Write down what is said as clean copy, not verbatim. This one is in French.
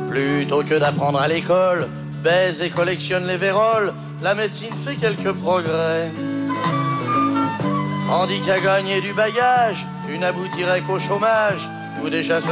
Plutôt que d'apprendre à l'école, baise et collectionne les véroles, la médecine fait quelques progrès. Tandis qu'à gagner du bagage, tu n'aboutirais qu'au chômage, ou déjà